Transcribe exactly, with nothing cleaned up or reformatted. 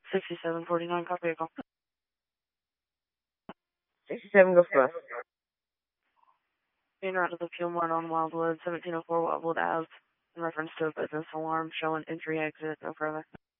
sixty-seven forty-nine, copy vehicle. sixty-seven, go for us. Being route to the fuel mart on Wildwood, seventeen oh four Wildwood Ave, in reference to a business alarm showing entry exit, no further.